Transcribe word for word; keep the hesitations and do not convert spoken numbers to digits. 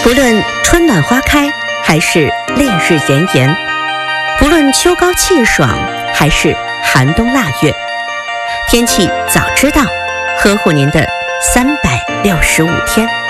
不论春暖花开，还是烈日炎炎；不论秋高气爽，还是寒冬腊月，天气早知道，呵护您的三百六十五天。